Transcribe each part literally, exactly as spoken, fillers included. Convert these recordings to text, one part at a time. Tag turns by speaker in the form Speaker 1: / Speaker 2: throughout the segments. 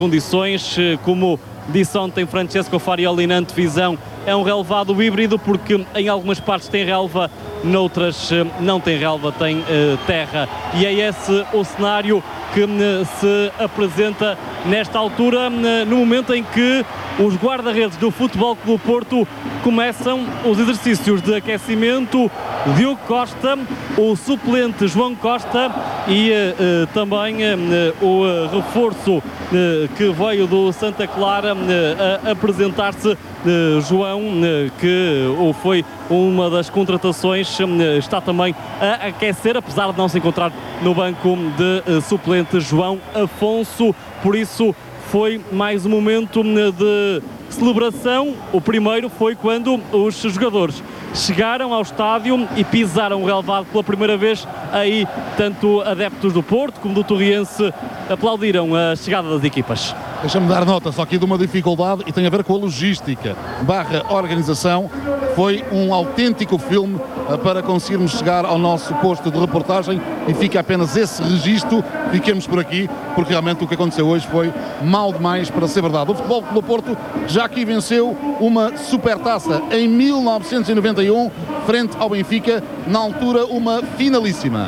Speaker 1: condições, como disse ontem Francesco Farioli na antevisão, é um relevado híbrido porque em algumas partes tem relva, noutras não tem relva, tem uh, terra, e é esse o cenário que uh, se apresenta nesta altura, uh, no momento em que os guarda-redes do Futebol Clube Porto começam os exercícios de aquecimento. Diogo Costa, o suplente João Costa e uh, também uh, o uh, reforço uh, que veio do Santa Clara uh, a apresentar-se, uh, João, uh, que uh, foi uma das contratações, uh, está também a aquecer, apesar de não se encontrar no banco de uh, suplentes, João Afonso. Por isso foi mais um momento de celebração. O primeiro foi quando os jogadores chegaram ao estádio e pisaram o relvado pela primeira vez. Aí tanto adeptos do Porto como do Torriense aplaudiram a chegada das equipas.
Speaker 2: Deixa-me dar nota só aqui de uma dificuldade e tem a ver com a logística barra organização. Foi um autêntico filme para conseguirmos chegar ao nosso posto de reportagem e fica apenas esse registro. Fiquemos por aqui, porque realmente o que aconteceu hoje foi mal demais para ser verdade. O Futebol Clube Porto já aqui venceu uma supertaça em mil novecentos e noventa e um, frente ao Benfica, na altura uma finalíssima.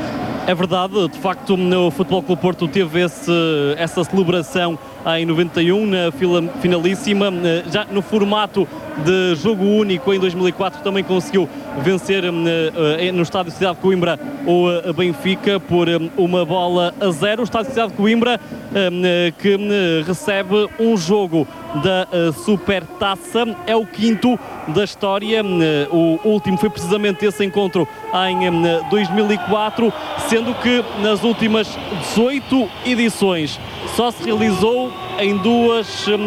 Speaker 1: É verdade, de facto o Futebol Clube Porto teve esse, essa celebração em noventa e um, na finalíssima, já no formato de jogo único. Em dois mil e quatro também conseguiu vencer no estádio Cidade de Coimbra o Benfica por uma bola a zero. O estádio Cidade de Coimbra que recebe um jogo da Supertaça, é o quinto da história. O último foi precisamente esse encontro em dois mil e quatro, sendo que nas últimas dezoito edições só se realizou em duas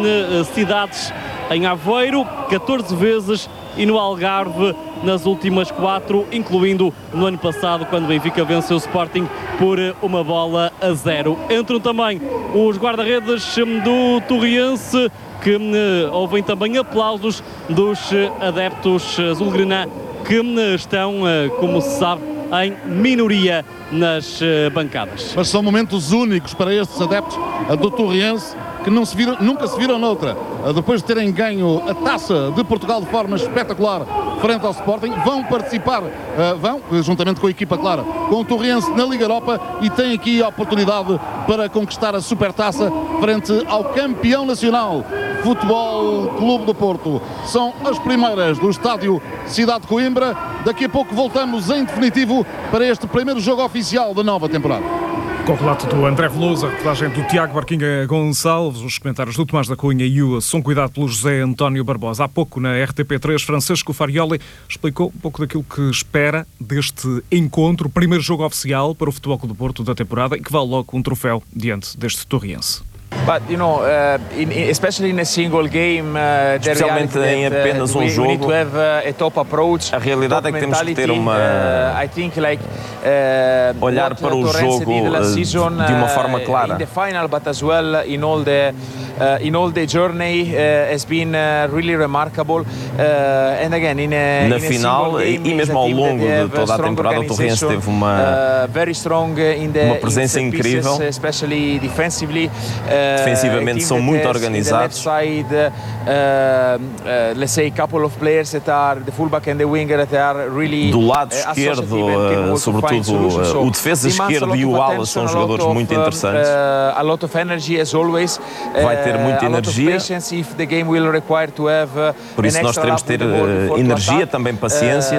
Speaker 1: cidades, em Aveiro catorze vezes e no Algarve nas últimas quatro, incluindo no ano passado, quando o Benfica venceu o Sporting por uma bola a zero. Entram também os guarda-redes do Torriense, que ouvem também aplausos dos adeptos azulgrana, que estão, como se sabe, em minoria nas bancadas.
Speaker 2: Mas são momentos únicos para estes adeptos do Torriense, que não se viram, nunca se viram noutra. Depois de terem ganho a Taça de Portugal de forma espetacular frente ao Sporting, vão participar, vão, juntamente com a equipa, claro, com o Torriense na Liga Europa, e têm aqui a oportunidade para conquistar a Supertaça frente ao campeão nacional, Futebol Clube do Porto. São as primeiras do estádio Cidade de Coimbra. Daqui a pouco voltamos em definitivo para este primeiro jogo oficial da nova temporada.
Speaker 3: Com o relato do André Veloso, a reportagem do Tiago Barquinha Gonçalves, os comentários do Tomás da Cunha e o som cuidado pelo José António Barbosa. Há pouco, na R T P três, Francesco Farioli explicou um pouco daquilo que espera deste encontro, primeiro jogo oficial para o Futebol Clube do Porto da temporada, e que vale logo um troféu diante deste Torriense.
Speaker 4: But you know, uh, in, especially in a single game, uh,
Speaker 5: especialmente em apenas um jogo, a realidade é que temos que ter uma olhar para o jogo de uma forma clara.
Speaker 4: Uh, in all the journey uh, has been uh, really remarkable uh, and again in a,
Speaker 5: na
Speaker 4: in
Speaker 5: final
Speaker 4: a game,
Speaker 5: e mesmo ao longo de toda a temporada o Torriense teve uma,
Speaker 4: uh, very strong in the,
Speaker 5: uma presença
Speaker 4: in
Speaker 5: incrível,
Speaker 4: pieces, especially defensively. Uh,
Speaker 5: defensivamente são muito organizados.
Speaker 4: Side, uh, uh, let's say a couple of players that are the fullback and the winger that are really
Speaker 5: do lado esquerdo, uh, sobretudo uh, o defesa esquerdo e o ala são jogadores muito interessantes.
Speaker 4: Uh, a lot of energy as always.
Speaker 5: Vai ter muita energia, por isso nós teremos de ter uh, energia, também paciência,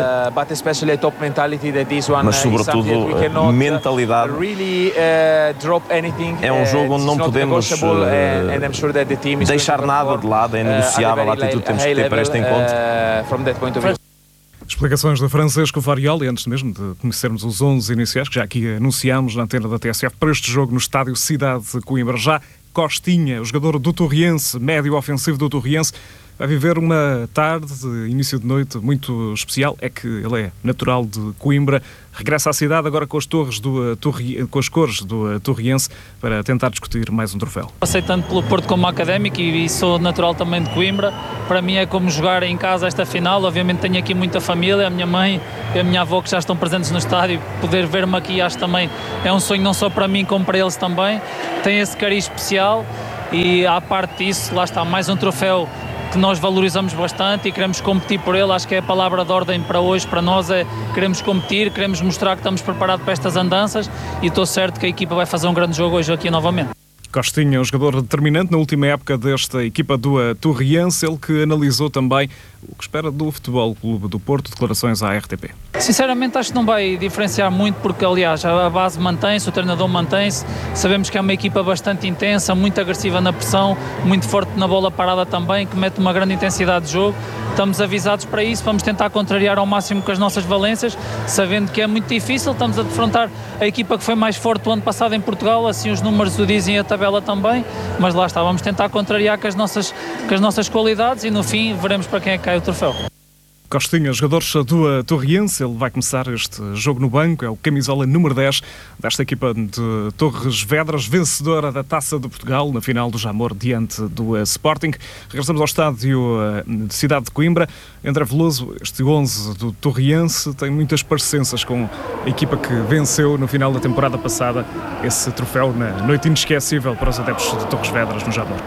Speaker 5: mas sobretudo uh, mentalidade. É um jogo onde não podemos uh, deixar nada de lado, é negociável a atitude que temos que ter para este encontro.
Speaker 3: Explicações de Francesco Farioli, antes mesmo de conhecermos os onze iniciais, que já aqui anunciámos na antena da T S F, para este jogo no estádio Cidade de Coimbra. Já Costinha, o jogador do Torriense, médio ofensivo do Torriense, vai viver uma tarde, início de noite muito especial. É que ele é natural de Coimbra, regressa à cidade agora com as, torres do, torri, com as cores do Torriense para tentar discutir mais um troféu.
Speaker 6: Passei tanto pelo Porto como académico e sou natural também de Coimbra. Para mim é como jogar em casa esta final. Obviamente tenho aqui muita família, a minha mãe e a minha avó que já estão presentes no estádio. Poder ver-me aqui acho também é um sonho não só para mim como para eles também. Tem esse cariz especial. e à parte disso, lá está mais um troféu que nós valorizamos bastante e queremos competir por ele. Acho que é a palavra de ordem para hoje, para nós, é queremos competir, queremos mostrar que estamos preparados para estas andanças e estou certo que a equipa vai fazer um grande jogo hoje aqui novamente.
Speaker 3: Costinha, um jogador determinante na última época desta equipa do Torriense, ele que analisou também o que espera do Futebol Clube do Porto, declarações à R T P.
Speaker 6: Sinceramente acho que não vai diferenciar muito porque aliás a base mantém-se, o treinador mantém-se, sabemos que é uma equipa bastante intensa, muito agressiva na pressão, muito forte na bola parada também, que mete uma grande intensidade de jogo. Estamos avisados para isso, vamos tentar contrariar ao máximo com as nossas valências, sabendo que é muito difícil, estamos a defrontar a equipa que foi mais forte o ano passado em Portugal, assim os números o dizem, a tabela também, mas lá está, vamos tentar contrariar com as nossas, com as nossas qualidades e no fim veremos para quem é que cai o troféu.
Speaker 3: Costinha, jogadores do Torriense, ele vai começar este jogo no banco, é o camisola número dez desta equipa de Torres Vedras, vencedora da Taça de Portugal na final do Jamor diante do Sporting. Regressamos ao estádio de Cidade de Coimbra. André Veloso, este onze do Torriense tem muitas parecenças com a equipa que venceu no final da temporada passada esse troféu na noite inesquecível para os adeptos de Torres Vedras no Jamor.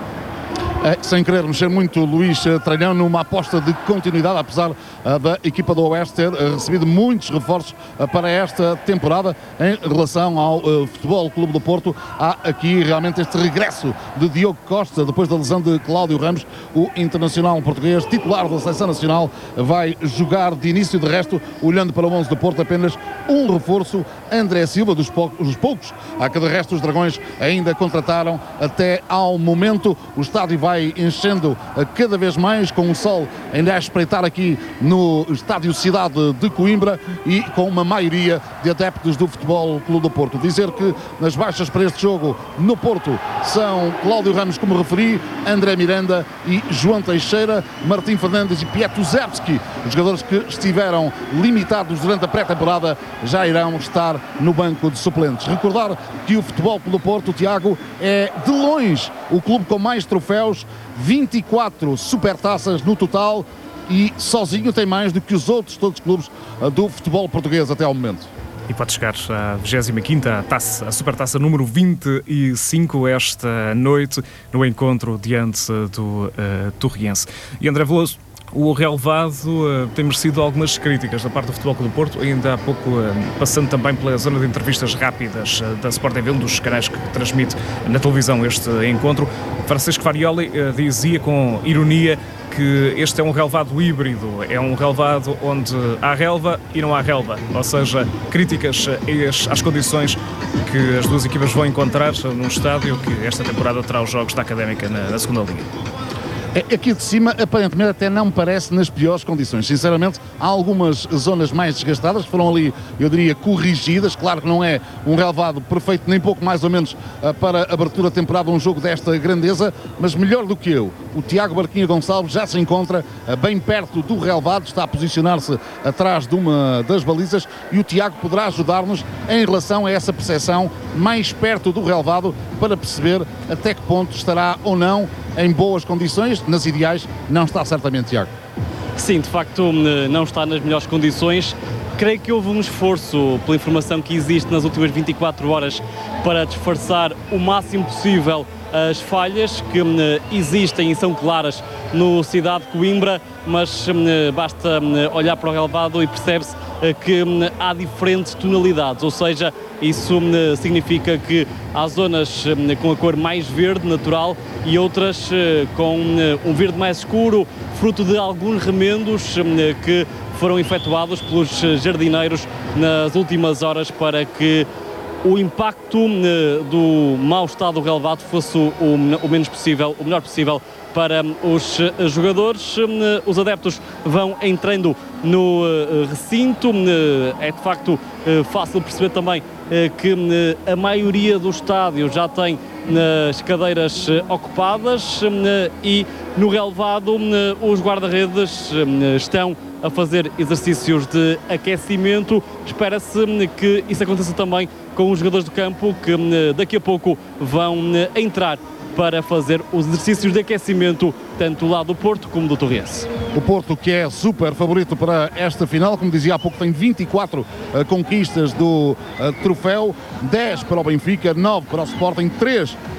Speaker 2: É, sem querer mexer muito, Luís Tralhão, numa aposta de continuidade, apesar uh, da equipa do Oeste ter uh, recebido muitos reforços uh, para esta temporada em relação ao uh, Futebol Clube do Porto. Há aqui realmente este regresso de Diogo Costa, depois da lesão de Cláudio Ramos, o internacional português, titular da Seleção Nacional, vai jogar de início. De resto, olhando para o onze do Porto, apenas um reforço, André Silva, dos poucos, dos poucos a que de resto os Dragões ainda contrataram até ao momento. O estádio vai vai enchendo cada vez mais, com o sol ainda a espreitar aqui no estádio Cidade de Coimbra e com uma maioria de adeptos do Futebol Clube do Porto. Dizer que nas baixas para este jogo no Porto são Cláudio Ramos, como referi, André Miranda e João Teixeira, Martim Fernandes e Pietuzewski, os jogadores que estiveram limitados durante a pré-temporada, já irão estar no banco de suplentes. Recordar que o Futebol Clube do Porto, o Tiago, é de longe o clube com mais troféus, vinte e quatro supertaças no total, e sozinho tem mais do que os outros todos os clubes do futebol português até ao momento.
Speaker 3: E pode chegar à vigésima quinta taça, a supertaça número vinte e cinco esta noite, no encontro diante do uh, Torriense. E André Veloso, o relevado uh, tem merecido algumas críticas da parte do Futebol Clube do Porto, ainda há pouco uh, passando também pela zona de entrevistas rápidas uh, da Sport T V, um dos canais que transmite na televisão este encontro. Francisco Farioli uh, dizia com ironia que este é um relevado híbrido, é um relevado onde há relva e não há relva, ou seja, críticas às condições que as duas equipas vão encontrar num estádio que esta temporada terá os jogos da Académica na, na segunda linha.
Speaker 2: Aqui de cima, aparentemente, até não me parece nas piores condições. Sinceramente, há algumas zonas mais desgastadas que foram ali, eu diria, corrigidas. Claro que não é um relevado perfeito, nem pouco mais ou menos, para a abertura da temporada, um jogo desta grandeza, mas melhor do que eu, o Tiago Barquinha Gonçalves já se encontra bem perto do relevado, está a posicionar-se atrás de uma das balizas, e o Tiago poderá ajudar-nos em relação a essa percepção mais perto do relevado, para perceber até que ponto estará ou não em boas condições. Nas ideais não está certamente, Tiago.
Speaker 1: Sim, de facto não está nas melhores condições. Creio que houve um esforço, pela informação que existe nas últimas vinte e quatro horas, para disfarçar o máximo possível as falhas que existem e são claras no Cidade de Coimbra, mas basta olhar para o relevado e percebe-se que há diferentes tonalidades, ou seja, isso significa que há zonas com a cor mais verde, natural, e outras com um verde mais escuro, fruto de alguns remendos que foram efetuados pelos jardineiros nas últimas horas para que o impacto do mau estado do relevado fosse o menos possível, o melhor possível para os jogadores. Os adeptos vão entrando no recinto. É de facto fácil perceber também que a maioria do estádio já tem as cadeiras ocupadas e no relevado os guarda-redes estão a fazer exercícios de aquecimento. Espera-se que isso aconteça também com os jogadores do campo, que daqui a pouco vão entrar para fazer os exercícios de aquecimento, tanto do lado do Porto como do Torriense.
Speaker 2: O Porto, que é super favorito para esta final, como dizia há pouco, tem vinte e quatro uh, conquistas do uh, troféu, dez para o Benfica, nove para o Sporting, três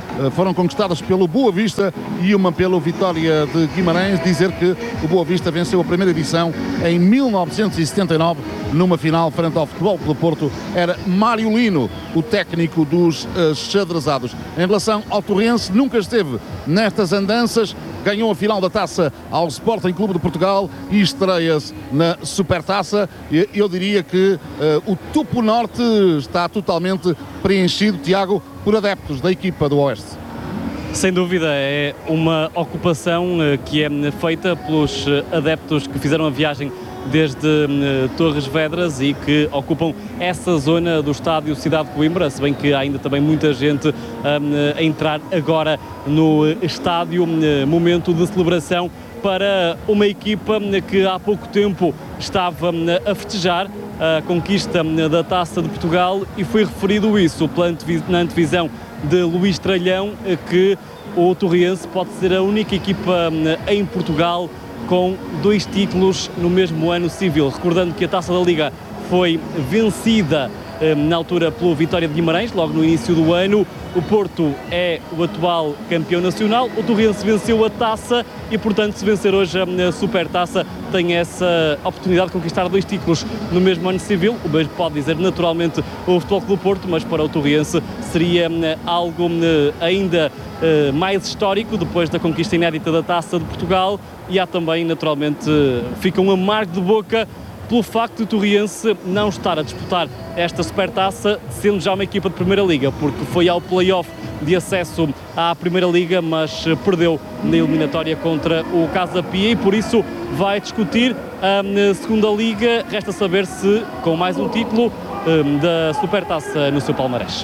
Speaker 2: foram conquistadas pelo Boa Vista e uma pelo Vitória de Guimarães. Dizer que o Boa Vista venceu a primeira edição em mil novecentos e setenta e nove numa final frente ao Futebol Clube do Porto. Era Mário Lino, o técnico dos uh, xadrezados. Em relação ao Torrense, nunca esteve nestas andanças, ganhou a final da taça ao Sporting Clube de Portugal e estreia-se na Supertaça. Eu diria que uh, o topo norte está totalmente preenchido, Tiago, por adeptos da equipa do Oeste.
Speaker 1: Sem dúvida, é uma ocupação que é feita pelos adeptos que fizeram a viagem desde uh, Torres Vedras e que ocupam essa zona do estádio Cidade de Coimbra, se bem que há ainda também muita gente um, a entrar agora no estádio, um, momento de celebração para uma equipa que há pouco tempo estava a festejar a conquista da Taça de Portugal, e foi referido isso na antevisão de Luís Tralhão, que o Torrense pode ser a única equipa em Portugal com dois títulos no mesmo ano civil. Recordando que a Taça da Liga foi vencida eh, na altura pelo Vitória de Guimarães, logo no início do ano. O Porto é o atual campeão nacional. O Torrense venceu a Taça e, portanto, se vencer hoje a Supertaça, tem essa oportunidade de conquistar dois títulos no mesmo ano civil. O mesmo pode dizer naturalmente o Futebol Clube do Porto, mas para o Torrense seria algo ainda Uh, mais histórico, depois da conquista inédita da Taça de Portugal. E há também, naturalmente, fica um amargo de boca pelo facto de o Torrense não estar a disputar esta Supertaça, sendo já uma equipa de Primeira Liga, porque foi ao play-off de acesso à Primeira Liga, mas perdeu na eliminatória contra o Casa Pia e por isso vai discutir a Segunda Liga. Resta saber se com mais um título um, da Supertaça no seu palmarés.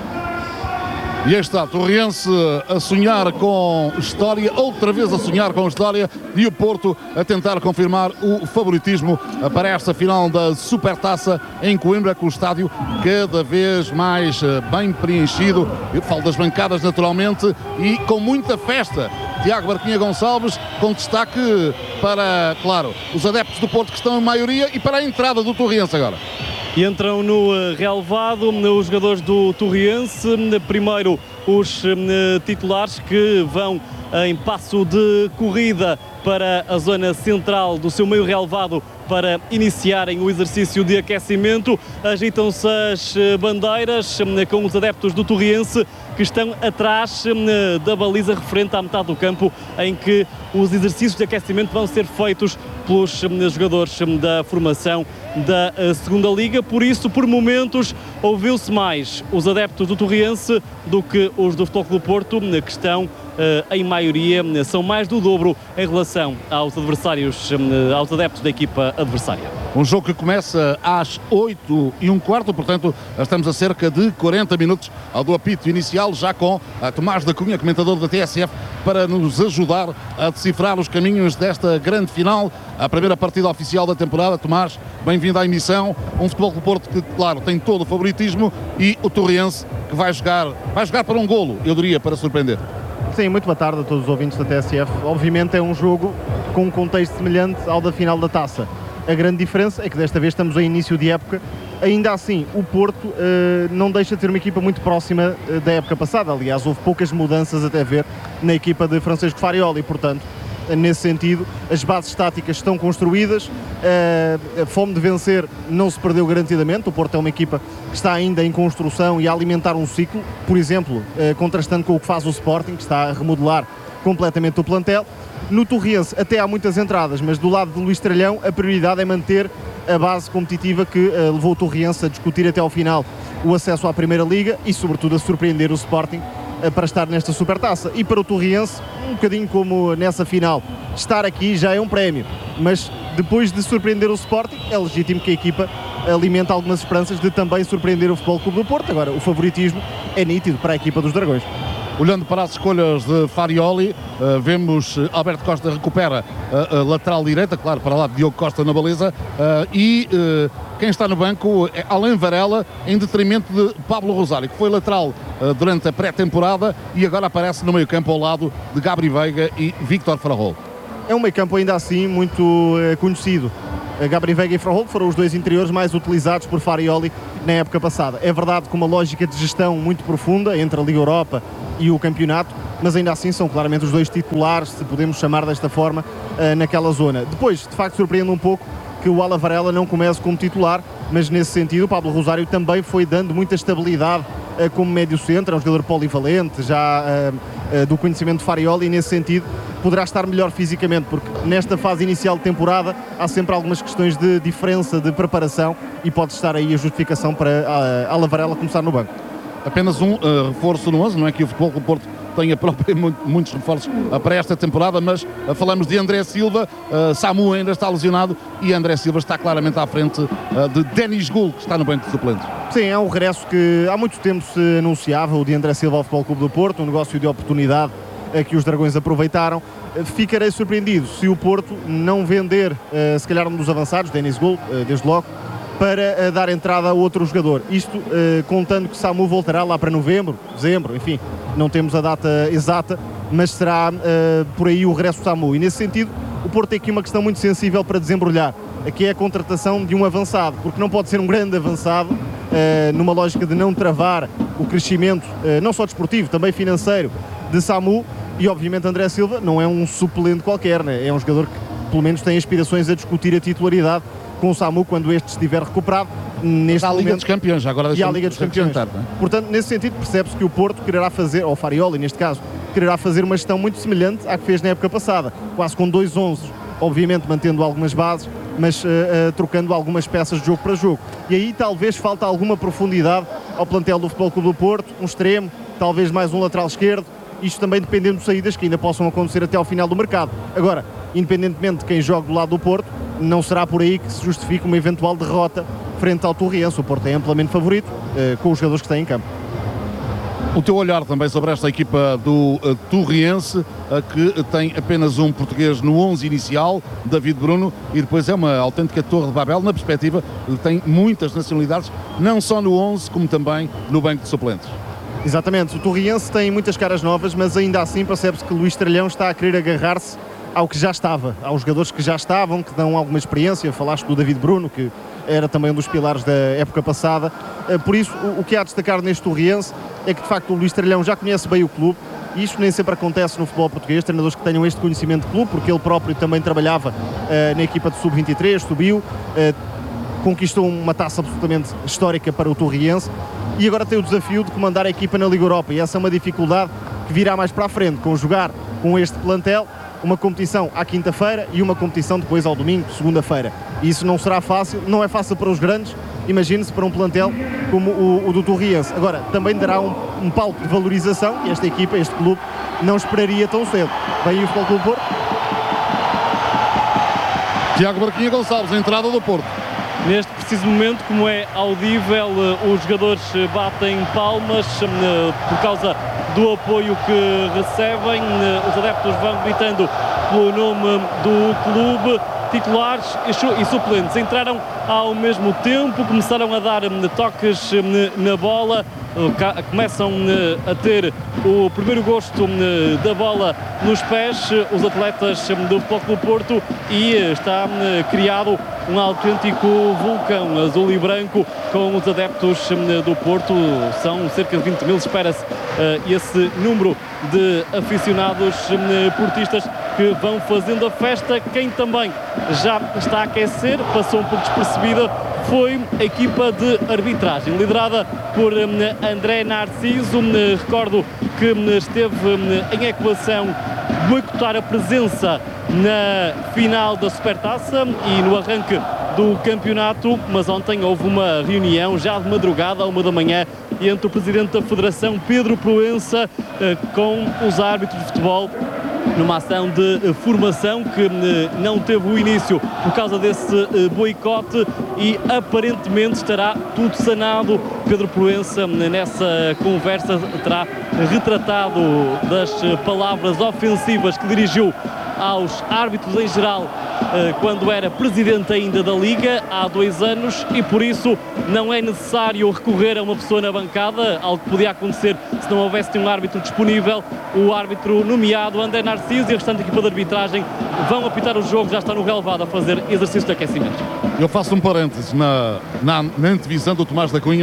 Speaker 2: E aí está, Torrense a sonhar com história, outra vez a sonhar com história, e o Porto a tentar confirmar o favoritismo para esta final da Supertaça em Coimbra, com o estádio cada vez mais bem preenchido. Eu falo das bancadas, naturalmente, e com muita festa. Tiago Barquinha Gonçalves, com destaque para, claro, os adeptos do Porto que estão em maioria e para a entrada do Torrense agora.
Speaker 1: E entram no relevado os jogadores do Torrense, primeiro os titulares que vão em passo de corrida para a zona central do seu meio relevado para iniciarem o exercício de aquecimento. Agitam-se as bandeiras com os adeptos do Torrense que estão atrás da baliza referente à metade do campo em que os exercícios de aquecimento vão ser feitos pelos jogadores da formação da Segunda Liga. Por isso, por momentos, ouviu-se mais os adeptos do Torrense do que os do Futebol Clube do Porto, que estão em maioria, são mais do dobro em relação aos adversários, aos adeptos da equipa adversária.
Speaker 2: Um jogo que começa às oito e um quarto, portanto estamos a cerca de quarenta minutos do apito inicial, já com a Tomás da Cunha, comentador da T S F, para nos ajudar a decifrar os caminhos desta grande final, a primeira partida oficial da temporada. Tomás, bem-vindo à emissão. Um Futebol Clube do Porto que, claro, tem todo o favoritismo, e o Torrense que vai jogar, vai jogar para um golo, eu diria, para surpreender.
Speaker 7: Sim, muito boa tarde a todos os ouvintes da T S F. Obviamente é um jogo com um contexto semelhante ao da final da Taça. A grande diferença é que desta vez estamos em início de época. Ainda assim, o Porto uh, não deixa de ter uma equipa muito próxima uh, da época passada. Aliás, houve poucas mudanças até ver na equipa de Francisco Farioli, portanto, uh, nesse sentido, as bases táticas estão construídas, uh, a fome de vencer não se perdeu garantidamente. O Porto é uma equipa que está ainda em construção e a alimentar um ciclo, por exemplo, uh, contrastando com o que faz o Sporting, que está a remodelar completamente o plantel. No Torrense até há muitas entradas, mas do lado de Luís Tralhão a prioridade é manter a base competitiva que uh, levou o Torrense a discutir até ao final o acesso à Primeira Liga e sobretudo a surpreender o Sporting uh, para estar nesta Supertaça. E para o Torrense, um bocadinho como nessa final, estar aqui já é um prémio, mas depois de surpreender o Sporting é legítimo que a equipa alimenta algumas esperanças de também surpreender o Futebol Clube do Porto. Agora, o favoritismo é nítido para a equipa dos Dragões.
Speaker 2: Olhando para as escolhas de Farioli, uh, vemos uh, Alberto Costa recupera a uh, uh, lateral direita, claro, para lá de Diogo Costa na baliza, uh, e uh, quem está no banco é Alain Varela, em detrimento de Pablo Rosário, que foi lateral uh, durante a pré-temporada e agora aparece no meio-campo ao lado de Gabri Veiga e Víctor Farrol.
Speaker 7: É um meio-campo ainda assim muito uh, conhecido. Uh, Gabri Veiga e Farrol foram os dois interiores mais utilizados por Farioli na época passada. É verdade, com uma lógica de gestão muito profunda entre a Liga Europa e o campeonato, mas ainda assim são claramente os dois titulares, se podemos chamar desta forma, naquela zona. Depois, de facto, surpreende um pouco que o Ala Varela não comece como titular, mas nesse sentido o Pablo Rosário também foi dando muita estabilidade como médio centro, é um jogador polivalente, já uh, uh, do conhecimento de Farioli, e nesse sentido poderá estar melhor fisicamente, porque nesta fase inicial de temporada há sempre algumas questões de diferença de preparação e pode estar aí a justificação para uh, Ala Varela começar no banco.
Speaker 2: Apenas um uh, reforço no onze, não é que o Futebol Clube do Porto tenha próprio muitos reforços uh, para esta temporada, mas uh, falamos de André Silva, uh, Samu ainda está lesionado e André Silva está claramente à frente uh, de Denis Gul, que está no banco de suplentes.
Speaker 7: Sim, é um regresso que há muito tempo se anunciava, o de André Silva ao Futebol Clube do Porto, um negócio de oportunidade uh, que os Dragões aproveitaram. Uh, ficarei surpreendido se o Porto não vender, uh, se calhar um dos avançados, Denis Gul, uh, desde logo, para uh, dar entrada a outro jogador. Isto uh, contando que Samu voltará lá para novembro, dezembro, enfim, não temos a data exata, mas será uh, por aí o regresso do Samu. E nesse sentido, o Porto tem aqui uma questão muito sensível para desembrulhar, que é a contratação de um avançado, porque não pode ser um grande avançado, uh, numa lógica de não travar o crescimento, uh, não só desportivo, também financeiro, de Samu, e obviamente André Silva não é um suplente qualquer, né? É um jogador que pelo menos tem aspirações a discutir a titularidade com o Samu quando este estiver recuperado. Neste
Speaker 2: a Liga
Speaker 7: momento,
Speaker 2: dos Campeões, agora
Speaker 7: e a Liga dos Campeões. É? Portanto, nesse sentido, percebe-se que o Porto quererá fazer, ou Farioli neste caso, quererá fazer uma gestão muito semelhante à que fez na época passada, quase com dois onze, obviamente mantendo algumas bases, mas uh, uh, trocando algumas peças de jogo para jogo. E aí talvez falta alguma profundidade ao plantel do Futebol Clube do Porto, um extremo, talvez mais um lateral esquerdo, isto também dependendo de saídas que ainda possam acontecer até ao final do mercado. Agora, independentemente de quem joga do lado do Porto, não será por aí que se justifique uma eventual derrota frente ao Torriense. O Porto é amplamente favorito uh, com os jogadores que têm em campo.
Speaker 2: O teu olhar também sobre esta equipa do uh, Torriense, uh, que tem apenas um português no onze inicial, David Bruno, e depois é uma autêntica torre de Babel, na perspectiva de tem muitas nacionalidades, não só no onze, como também no banco de suplentes.
Speaker 7: Exatamente, o Torriense tem muitas caras novas, mas ainda assim percebe-se que Luís Tralhão está a querer agarrar-se ao que já estava, aos jogadores que já estavam, que dão alguma experiência. Falaste do David Bruno, que era também um dos pilares da época passada. Por isso, o que há a destacar neste Torriense é que, de facto, o Luís Tralhão já conhece bem o clube, e isto nem sempre acontece no futebol português, treinadores que tenham este conhecimento de clube, porque ele próprio também trabalhava uh, na equipa de sub vinte e três, subiu, uh, conquistou uma taça absolutamente histórica para o Torriense, e agora tem o desafio de comandar a equipa na Liga Europa, e essa é uma dificuldade que virá mais para a frente, com jogar com este plantel, uma competição à quinta-feira e uma competição depois ao domingo, segunda-feira. E isso não será fácil, não é fácil para os grandes, imagine-se para um plantel como o, o do Torriense. Agora, também dará um, um palco de valorização que esta equipa, este clube, não esperaria tão cedo. Vem o Futebol Clube do Porto.
Speaker 2: Tiago Barquinha Gonçalves, a entrada do Porto.
Speaker 1: Neste preciso momento, como é audível, os jogadores batem palmas por causa do apoio que recebem. Os adeptos vão gritando pelo nome do clube. Titulares e suplentes entraram ao mesmo tempo, começaram a dar toques na bola, começam a ter o primeiro gosto da bola nos pés, os atletas do Futebol Clube do Porto, e está criado um autêntico vulcão azul e branco com os adeptos do Porto. São cerca de vinte mil, espera-se esse número de aficionados portistas que vão fazendo a festa. Quem também já está a aquecer, passou um pouco despercebida, foi a equipa de arbitragem, liderada por André Narciso. Recordo que esteve em equação boicotar a presença na final da Supertaça e no arranque do campeonato, mas ontem houve uma reunião já de madrugada, à uma da manhã, entre o presidente da Federação, Pedro Proença, com os árbitros de futebol, numa ação de formação que não teve o início por causa desse boicote, e aparentemente estará tudo sanado. Pedro Proença, nessa conversa, terá retratado das palavras ofensivas que dirigiu aos árbitros em geral quando era presidente ainda da Liga há dois anos, e por isso não é necessário recorrer a uma pessoa na bancada, algo que podia acontecer se não houvesse um árbitro disponível. O árbitro nomeado, André Narciso, e a restante equipa de arbitragem vão apitar o jogo, já está no relevado a fazer exercício de aquecimento.
Speaker 2: Eu faço um parênteses na, na, na antevisão do Tomás da Cunha,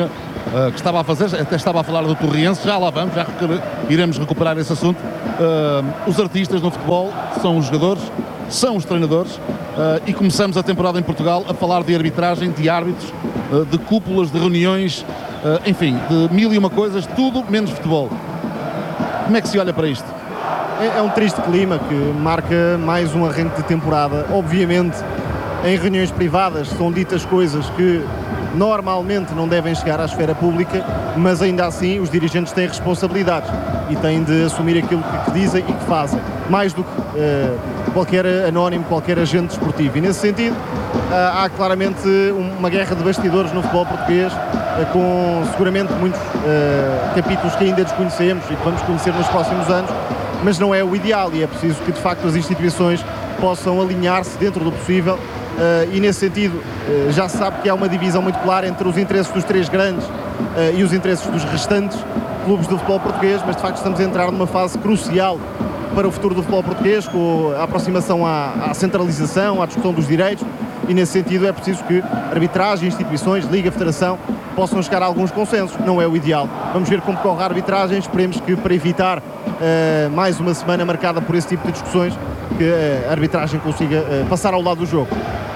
Speaker 2: uh, que estava a fazer, até estava a falar do Torriense, já lá vamos, já iremos recuperar esse assunto. Uh, os artistas no futebol são os jogadores, são os treinadores, uh, e começamos a temporada em Portugal a falar de arbitragem, de árbitros, uh, de cúpulas, de reuniões, uh, enfim, de mil e uma coisas, tudo menos futebol. Como é que se olha para isto?
Speaker 7: É, é um triste clima que marca mais um arranque de temporada. Obviamente, em reuniões privadas são ditas coisas que normalmente não devem chegar à esfera pública, mas ainda assim os dirigentes têm responsabilidades e têm de assumir aquilo que, que dizem e que fazem, mais do que uh, qualquer anónimo, qualquer agente desportivo. E nesse sentido, uh, há claramente uma guerra de bastidores no futebol português, uh, com seguramente muitos uh, capítulos que ainda desconhecemos e que vamos conhecer nos próximos anos, mas não é o ideal e é preciso que de facto as instituições possam alinhar-se dentro do possível. Uh, e nesse sentido uh, já se sabe que há uma divisão muito clara entre os interesses dos três grandes uh, e os interesses dos restantes clubes do futebol português, mas de facto estamos a entrar numa fase crucial para o futuro do futebol português, com a aproximação à, à centralização, à discussão dos direitos, e nesse sentido é preciso que arbitragem, instituições, Liga, Federação possam chegar a alguns consensos. Não é o ideal. Vamos ver como corre a arbitragem, esperemos que para evitar uh, mais uma semana marcada por esse tipo de discussões, que a arbitragem consiga uh, passar ao lado do jogo.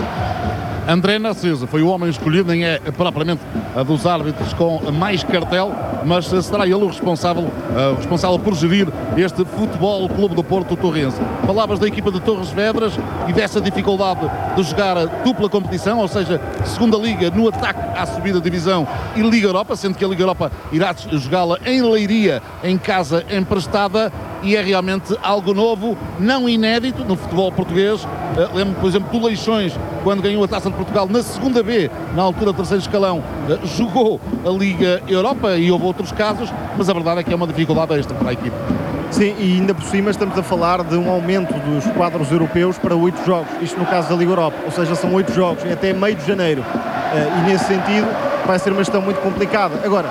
Speaker 2: André Narciso foi o homem escolhido, nem é propriamente a dos árbitros com mais cartel, mas será ele o responsável, uh, responsável por gerir este Futebol Clube do Porto Torrense. Palavras da equipa de Torres Vedras e dessa dificuldade de jogar a dupla competição, ou seja, segunda Liga no ataque à subida divisão e Liga Europa, sendo que a Liga Europa irá jogá-la em Leiria, em casa emprestada, e é realmente algo novo, não inédito no futebol português. Uh, lembro, por exemplo, do Leixões, quando ganhou a Taça de Portugal na segunda B, na altura do terceiro escalão, uh, jogou a Liga Europa, e houve outros casos, mas a verdade é que é uma dificuldade extra para a equipe.
Speaker 7: Sim, e ainda por cima estamos a falar de um aumento dos quadros europeus para oito jogos, isto no caso da Liga Europa, ou seja, são oito jogos até meio de janeiro, uh, e nesse sentido vai ser uma gestão muito complicada. Agora,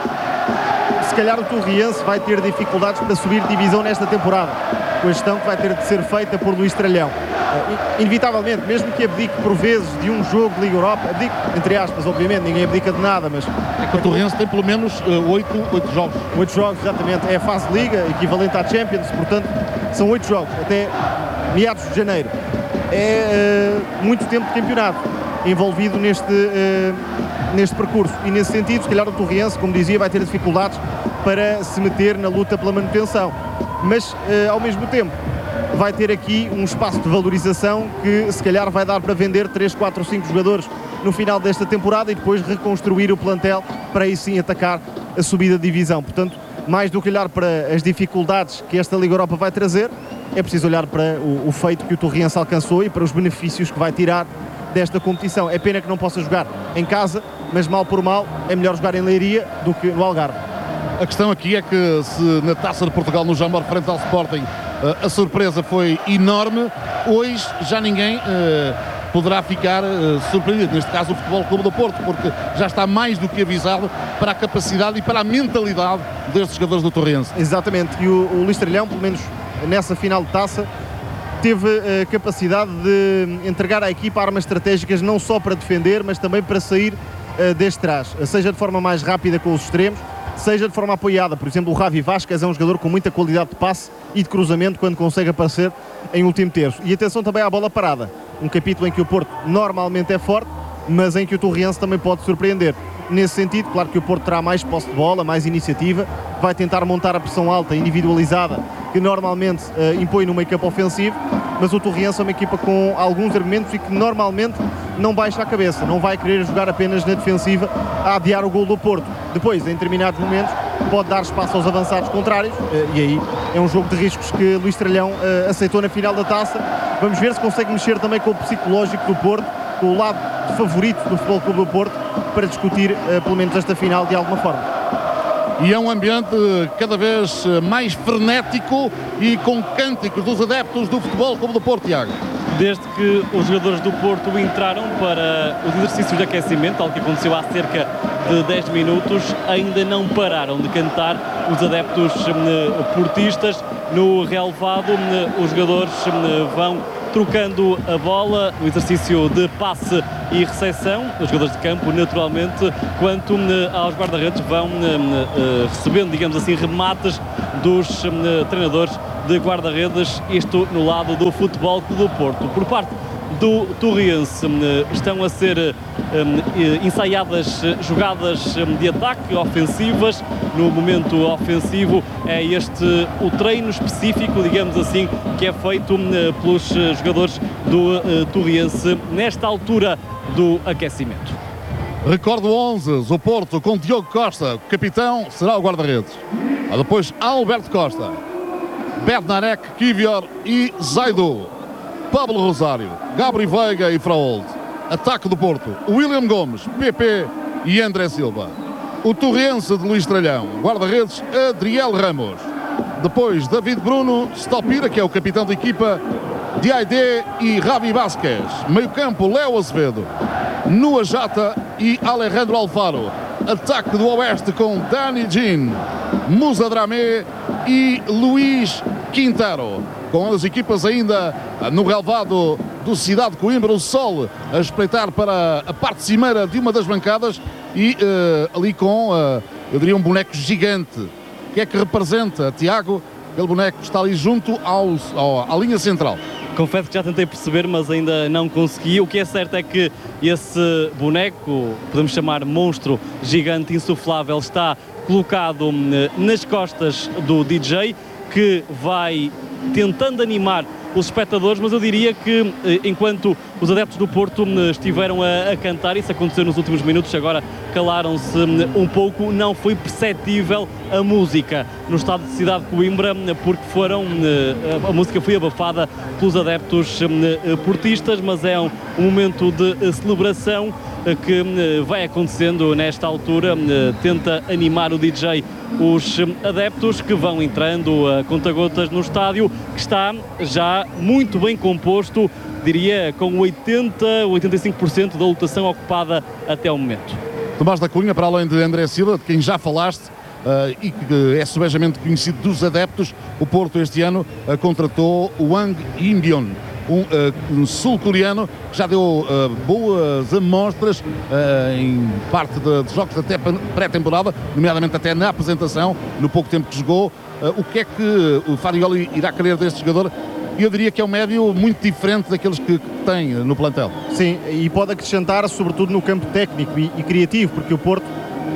Speaker 7: se calhar o Torriense vai ter dificuldades para subir divisão nesta temporada, com a gestão que vai ter de ser feita por Luís Tralhão. Uh, inevitavelmente, mesmo que abdique por vezes de um jogo de Liga Europa, abdique, entre aspas, obviamente, ninguém abdica de nada, mas...
Speaker 2: É que o Torriense tem pelo menos oito uh, jogos.
Speaker 7: oito jogos, exatamente. É a fase de Liga, equivalente à Champions, portanto, são oito jogos, até meados de janeiro. É uh, muito tempo de campeonato envolvido neste, uh, neste percurso, e nesse sentido, se calhar o Torriense, como dizia, vai ter dificuldades para se meter na luta pela manutenção, mas uh, ao mesmo tempo vai ter aqui um espaço de valorização que se calhar vai dar para vender três, quatro, cinco jogadores no final desta temporada e depois reconstruir o plantel para aí sim atacar a subida de divisão. Portanto, mais do que olhar para as dificuldades que esta Liga Europa vai trazer, é preciso olhar para o, o feito que o Torriense alcançou e para os benefícios que vai tirar desta competição. É pena que não possa jogar em casa, mas mal por mal é melhor jogar em Leiria do que no Algarve.
Speaker 2: A questão aqui é que se na Taça de Portugal no Jamor frente ao Sporting a surpresa foi enorme, hoje já ninguém uh, poderá ficar uh, surpreendido, neste caso o Futebol Clube do Porto, porque já está mais do que avisado para a capacidade e para a mentalidade destes jogadores do Torrense.
Speaker 7: Exatamente, e o, o Luís Tralhão, pelo menos nessa final de taça, teve a capacidade de entregar à equipa armas estratégicas não só para defender, mas também para sair uh, deste trás, seja de forma mais rápida com os extremos, seja de forma apoiada. Por exemplo, o Javi Vasquez é um jogador com muita qualidade de passe e de cruzamento quando consegue aparecer em último terço. E atenção também à bola parada, um capítulo em que o Porto normalmente é forte, mas em que o Torriense também pode surpreender. Nesse sentido, claro que o Porto terá mais posse de bola, mais iniciativa, vai tentar montar a pressão alta, individualizada, que normalmente uh, impõe no meio-campo ofensivo, mas o Torriense é uma equipa com alguns argumentos e que normalmente não baixa a cabeça, não vai querer jogar apenas na defensiva a adiar o gol do Porto. Depois, em determinados momentos, pode dar espaço aos avançados contrários, uh, e aí é um jogo de riscos que Luís Tralhão uh, aceitou na final da taça. Vamos ver se consegue mexer também com o psicológico do Porto, com o lado favorito do Futebol Clube do Porto, para discutir uh, pelo menos esta final de alguma forma.
Speaker 2: E é um ambiente cada vez mais frenético e com cânticos dos adeptos do Futebol Clube do Porto, Tiago.
Speaker 1: Desde que os jogadores do Porto entraram para os exercícios de aquecimento, algo que aconteceu há cerca de dez minutos, ainda não pararam de cantar os adeptos portistas. No relevado, os jogadores vão trocando a bola, o exercício de passe e recepção, os jogadores de campo naturalmente, quanto aos guarda-redes vão recebendo, digamos assim, remates dos treinadores de guarda-redes, isto no lado do Futebol Clube do Porto. Por parte do Torriense estão a ser um, ensaiadas jogadas de ataque ofensivas. No momento ofensivo é este o treino específico, digamos assim, que é feito um, pelos jogadores do uh, Torriense nesta altura do aquecimento.
Speaker 2: Recordo onze, o Porto com Diogo Costa, o capitão será o guarda-redes. Depois Alberto Costa, Bednarek, Kivior e Zaidu. Pablo Rosário, Gabri Veiga e Fraold. Ataque do Porto, William Gomes, Pepe e André Silva. O Torriense de Luís Tralhão, guarda-redes Adriel Ramos. Depois David Bruno, Stopira, que é o capitão da equipa, Diaide e Ravi Vasquez. Meio campo, Léo Azevedo, Nua Jata e Alejandro Alfaro. Ataque do Oeste com Dani Jean, Musa Dramé e Luís Quintero. Com as equipas ainda no relevado do Cidade de Coimbra, o Sol a espreitar para a parte cimeira de uma das bancadas e uh, ali com, uh, eu diria, um boneco gigante. O que é que representa, Tiago? Aquele boneco está ali junto ao, ao, à linha central.
Speaker 1: Confesso que já tentei perceber, mas ainda não consegui. O que é certo é que esse boneco, podemos chamar monstro gigante insuflável, está colocado nas costas do D J, que vai tentando animar os espectadores, mas eu diria que enquanto os adeptos do Porto estiveram a, a cantar, isso aconteceu nos últimos minutos, agora calaram-se um pouco, não foi perceptível a música no estado de Cidade de Coimbra, porque foram, a música foi abafada pelos adeptos portistas, mas é um, um momento de celebração que vai acontecendo nesta altura, tenta animar o D J os adeptos que vão entrando a conta-gotas no estádio, que está já muito bem composto, diria com oitenta, oitenta e cinco por cento da lotação ocupada até o momento.
Speaker 2: Tomás da Cunha, para além de André Silva, de quem já falaste, uh, e que é subejamente conhecido dos adeptos, o Porto este ano uh, contratou o Wang Inbyon, um, uh, um sul-coreano que já deu uh, boas amostras uh, em parte de, de jogos até pré-temporada, nomeadamente até na apresentação, no pouco tempo que jogou. Uh, o que é que o Farioli irá querer deste jogador? Eu diria que é um médio muito diferente daqueles que, que tem no plantel.
Speaker 7: Sim, e pode acrescentar sobretudo no campo técnico e, e criativo, porque o Porto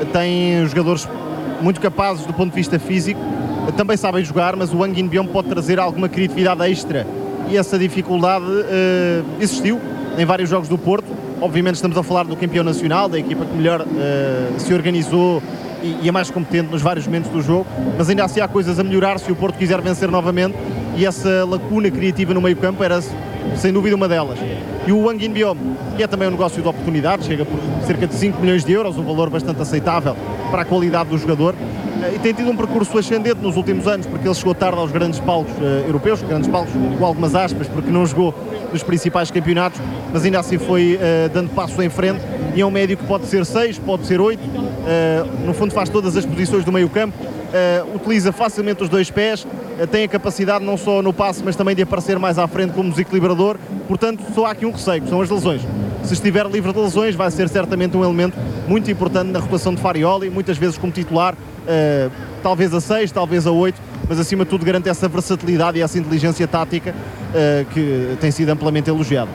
Speaker 7: tem jogadores muito capazes do ponto de vista físico, também sabem jogar, mas o Wang In-beom pode trazer alguma criatividade extra, e essa dificuldade uh, existiu em vários jogos do Porto. Obviamente estamos a falar do campeão nacional, da equipa que melhor uh, se organizou e, e é mais competente nos vários momentos do jogo, mas ainda assim há coisas a melhorar se o Porto quiser vencer novamente, e essa lacuna criativa no meio campo era sem dúvida uma delas. E o Wang In-beom, que é também um negócio de oportunidade, chega por cerca de cinco milhões de euros, um valor bastante aceitável para a qualidade do jogador, e tem tido um percurso ascendente nos últimos anos, porque ele chegou tarde aos grandes palcos uh, europeus, grandes palcos com algumas aspas, porque não jogou nos principais campeonatos, mas ainda assim foi uh, dando passo em frente, e é um médio que pode ser seis, pode ser oito, uh, no fundo faz todas as posições do meio campo, uh, utiliza facilmente os dois pés, uh, tem a capacidade não só no passe, mas também de aparecer mais à frente como desequilibrador. Portanto, só há aqui um receio, que são as lesões. Se estiver livre de lesões, vai ser certamente um elemento muito importante na rotação de Farioli, muitas vezes como titular, uh, talvez a seis, talvez a oito, mas acima de tudo garante essa versatilidade e essa inteligência tática uh, que tem sido amplamente elogiado.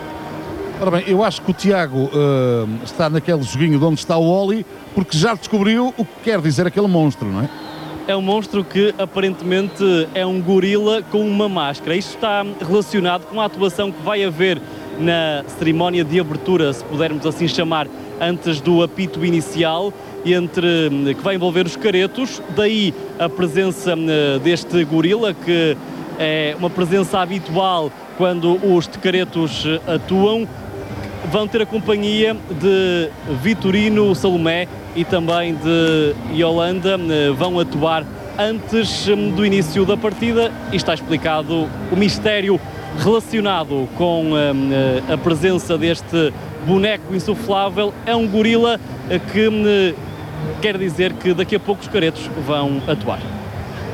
Speaker 2: Ora bem, eu acho que o Tiago uh, está naquele joguinho de onde está o Oli, porque já descobriu o que quer dizer aquele monstro, não é?
Speaker 1: É um monstro que aparentemente é um gorila com uma máscara. Isto está relacionado com a atuação que vai haver na cerimónia de abertura, se pudermos assim chamar, antes do apito inicial, entre, que vai envolver os caretos. Daí a presença deste gorila, que é uma presença habitual quando os caretos atuam. Vão ter a companhia de Vitorino Salomé e também de Yolanda, vão atuar antes do início da partida, e está explicado o mistério relacionado com a presença deste boneco insuflável. É um gorila que quer dizer que daqui a pouco os caretos vão atuar.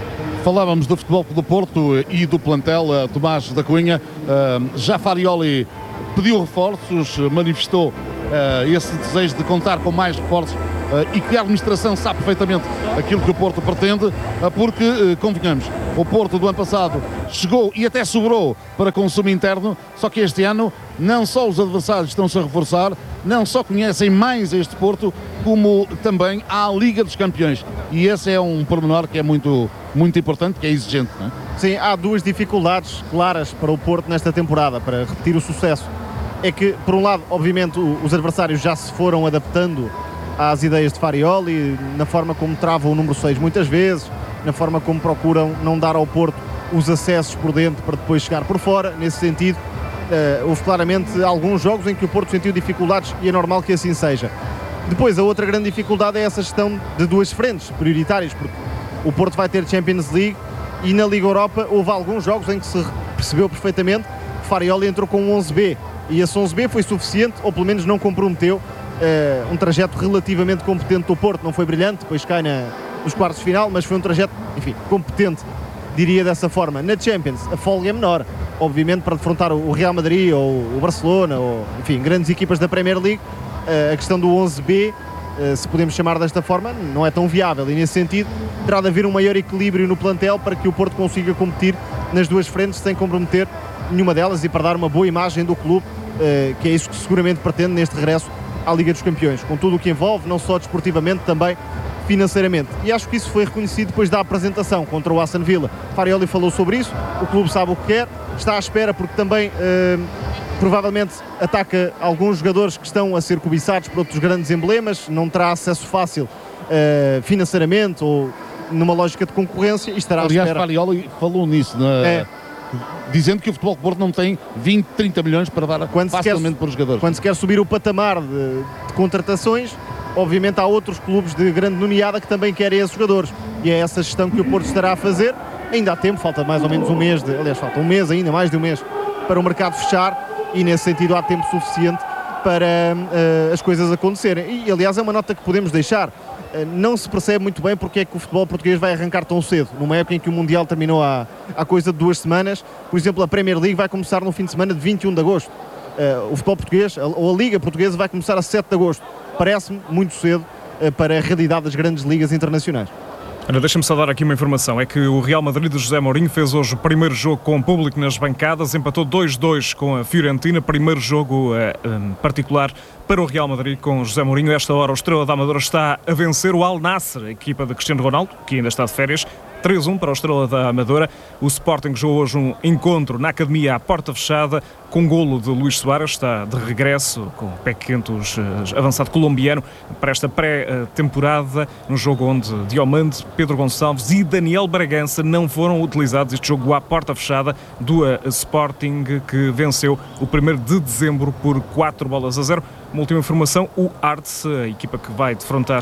Speaker 2: Falávamos do Futebol Clube do Porto e do plantel, uh, Tomás da Cunha. Uh, já Farioli pediu reforços, manifestou uh, esse desejo de contar com mais reforços uh, e que a administração sabe perfeitamente aquilo que o Porto pretende, uh, porque, uh, convenhamos, o Porto do ano passado chegou e até sobrou para consumo interno, só que este ano não só os adversários estão-se a reforçar, não só conhecem mais este Porto, como também há a Liga dos Campeões. E esse é um pormenor que é muito, muito importante, que é exigente, não é?
Speaker 7: Sim, há duas dificuldades claras para o Porto nesta temporada, para repetir o sucesso. É que, por um lado, obviamente, os adversários já se foram adaptando às ideias de Farioli, na forma como travam o número seis muitas vezes, na forma como procuram não dar ao Porto os acessos por dentro para depois chegar por fora. Nesse sentido, uh, houve claramente alguns jogos em que o Porto sentiu dificuldades e é normal que assim seja. Depois, a outra grande dificuldade é essa gestão de duas frentes prioritárias, porque o Porto vai ter Champions League e na Liga Europa houve alguns jogos em que se percebeu perfeitamente que Farioli entrou com um onze B e esse onze B foi suficiente, ou pelo menos não comprometeu uh, um trajeto relativamente competente do Porto. Não foi brilhante, depois cai na, nos quartos de final, mas foi um trajeto, enfim, competente, diria dessa forma. Na Champions, a folga é menor, obviamente, para defrontar o Real Madrid ou o Barcelona, ou, enfim, grandes equipas da Premier League. Uh, a questão do onze B, uh, se podemos chamar desta forma, não é tão viável e, nesse sentido, terá de haver um maior equilíbrio no plantel para que o Porto consiga competir nas duas frentes sem comprometer nenhuma delas e para dar uma boa imagem do clube, uh, que é isso que seguramente pretende neste regresso à Liga dos Campeões, com tudo o que envolve, não só desportivamente, também financeiramente. E acho que isso foi reconhecido depois da apresentação contra o Aston Villa. Farioli falou sobre isso, o clube sabe o que quer, está à espera porque também uh, provavelmente ataca alguns jogadores que estão a ser cobiçados por outros grandes emblemas, não terá acesso fácil uh, financeiramente ou numa lógica de concorrência e estará
Speaker 2: Aliás,
Speaker 7: à espera.
Speaker 2: Farioli falou nisso, na... é. dizendo que o Futebol Porto não tem vinte, trinta milhões para dar quando facilmente quer, para os jogadores.
Speaker 7: Quando se quer subir o patamar de, de contratações, obviamente há outros clubes de grande nomeada que também querem esses jogadores e é essa gestão que o Porto estará a fazer. Ainda há tempo, falta mais ou menos um mês, de, aliás falta um mês ainda, mais de um mês para o mercado fechar e nesse sentido há tempo suficiente para uh, as coisas acontecerem. E aliás é uma nota que podemos deixar, uh, não se percebe muito bem porque é que o futebol português vai arrancar tão cedo, numa época em que o Mundial terminou há, há coisa de duas semanas. Por exemplo, a Premier League vai começar no fim de semana de vinte e um de agosto, uh, o futebol português, ou a Liga Portuguesa vai começar a sete de agosto, parece-me muito cedo uh, para a realidade das grandes ligas internacionais.
Speaker 3: Olha, deixa-me só dar aqui uma informação, é que o Real Madrid de José Mourinho fez hoje o primeiro jogo com o público nas bancadas, empatou dois a dois com a Fiorentina, primeiro jogo uh, um, particular para o Real Madrid com José Mourinho. A esta hora o Estrela da Amadora está a vencer o Al Nassr, a equipa de Cristiano Ronaldo, que ainda está de férias, três a um para o Estrela da Amadora. O Sporting jogou hoje um encontro na academia à porta fechada, com golo de Luís Soares, está de regresso com o pé quente, o avançado colombiano, para esta pré-temporada, no jogo onde Diomande, Pedro Gonçalves e Daniel Bragança não foram utilizados. Este jogo à porta fechada do Sporting, que venceu o primeiro de dezembro por quatro bolas a zero. Uma última informação, o Arts, a equipa que vai defrontar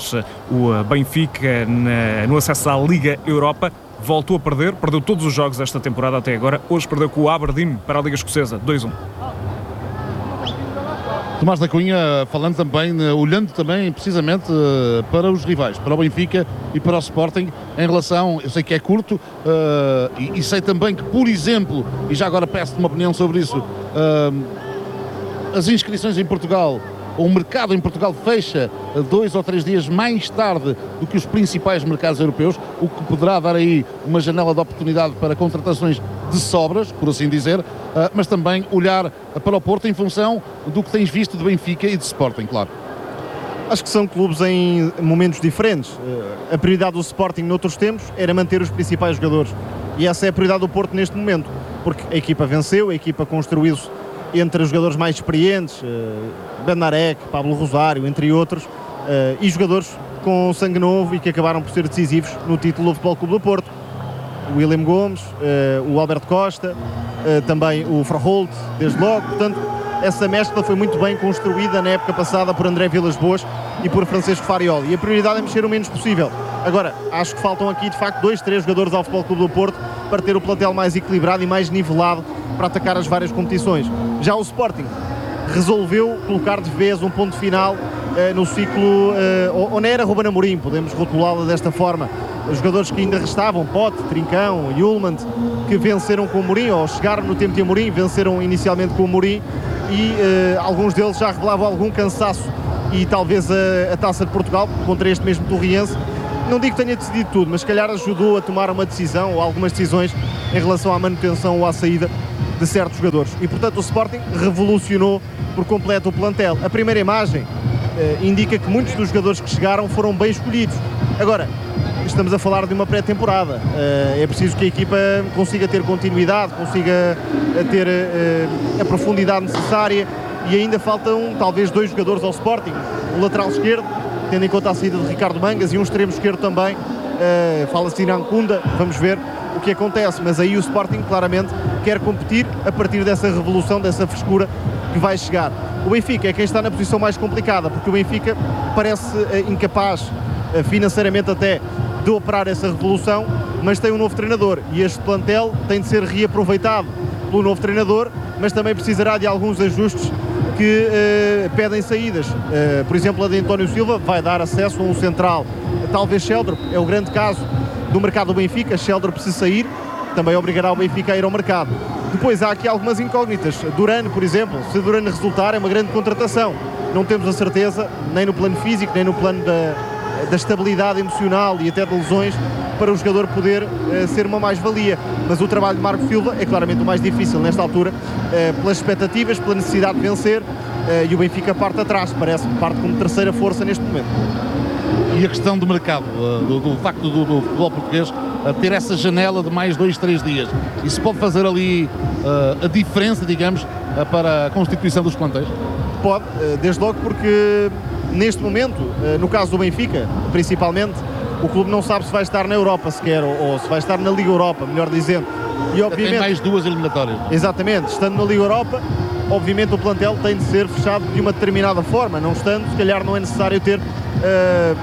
Speaker 3: o Benfica na, no acesso à Liga Europa, voltou a perder, perdeu todos os jogos desta temporada até agora. Hoje perdeu com o Aberdeen para a Liga Escocesa, dois a um.
Speaker 2: Tomás da Cunha, falando também, olhando também precisamente para os rivais, para o Benfica e para o Sporting, em relação, eu sei que é curto, uh, e, e sei também que, por exemplo, e já agora peço-te uma opinião sobre isso, uh, as inscrições em Portugal, o mercado em Portugal fecha dois ou três dias mais tarde do que os principais mercados europeus, o que poderá dar aí uma janela de oportunidade para contratações de sobras, por assim dizer, mas também olhar para o Porto em função do que tens visto de Benfica e de Sporting, claro.
Speaker 7: Acho que são clubes em momentos diferentes. A prioridade do Sporting noutros tempos era manter os principais jogadores e essa é a prioridade do Porto neste momento, porque a equipa venceu, a equipa construiu-se entre os jogadores mais experientes, uh, Benarek, Pablo Rosário, entre outros, uh, e jogadores com sangue novo e que acabaram por ser decisivos no título do Futebol Clube do Porto. O William Gomes, uh, o Alberto Costa, uh, também o Froholt, desde logo. Portanto, essa mescla foi muito bem construída na época passada por André Vilas Boas e por Francisco Farioli. E a prioridade é mexer o menos possível. Agora, acho que faltam aqui, de facto, dois, três jogadores ao Futebol Clube do Porto para ter o plantel mais equilibrado e mais nivelado para atacar as várias competições. Já o Sporting resolveu colocar de vez um ponto final uh, no ciclo, uh, ou não era Ruben Amorim, podemos rotulá-lo desta forma, os jogadores que ainda restavam, Pote, Trincão, Yulman, que venceram com o Amorim, ou chegaram no tempo de Amorim, venceram inicialmente com o Amorim, e uh, alguns deles já revelavam algum cansaço e talvez a, a Taça de Portugal contra este mesmo Torriense, não digo que tenha decidido tudo, mas se calhar ajudou a tomar uma decisão ou algumas decisões em relação à manutenção ou à saída de certos jogadores. E portanto o Sporting revolucionou por completo o plantel. A primeira imagem eh, indica que muitos dos jogadores que chegaram foram bem escolhidos. Agora, estamos a falar de uma pré-temporada. Eh, é preciso que a equipa consiga ter continuidade, consiga ter eh, a profundidade necessária, e ainda faltam talvez dois jogadores ao Sporting. O lateral esquerdo, tendo em conta a saída de Ricardo Mangas, e um extremo esquerdo também, uh, fala-se de Irã Kunda, vamos ver o que acontece, mas aí o Sporting claramente quer competir a partir dessa revolução, dessa frescura que vai chegar. O Benfica é quem está na posição mais complicada, porque o Benfica parece uh, incapaz, uh, financeiramente até, de operar essa revolução, mas tem um novo treinador, e este plantel tem de ser reaproveitado pelo novo treinador, mas também precisará de alguns ajustes que uh, pedem saídas. Uh, por exemplo, a de António Silva vai dar acesso a um central. Talvez Sheldrop, é o grande caso do mercado do Benfica. Sheldrop, se sair, também obrigará o Benfica a ir ao mercado. Depois há aqui algumas incógnitas. Durano, por exemplo, se Durano resultar, é uma grande contratação. Não temos a certeza, nem no plano físico, nem no plano da, da estabilidade emocional e até de lesões, para o jogador poder uh, ser uma mais-valia. Mas o trabalho de Marco Silva é claramente o mais difícil nesta altura, uh, pelas expectativas, pela necessidade de vencer, uh, e o Benfica parte atrás, parece-me, parte como terceira força neste momento.
Speaker 2: E a questão do mercado, uh, do, do facto do, do futebol português uh, ter essa janela de mais dois, três dias, isso pode fazer ali uh, a diferença, digamos, uh, para a constituição dos plantéis?
Speaker 7: Pode, uh, desde logo porque neste momento, uh, no caso do Benfica, principalmente, o clube não sabe se vai estar na Europa sequer, ou, ou se vai estar na Liga Europa, melhor dizendo.
Speaker 2: E obviamente tem mais duas eliminatórias.
Speaker 7: Exatamente, estando na Liga Europa, obviamente o plantel tem de ser fechado de uma determinada forma, não estando, se calhar não é necessário ter uh,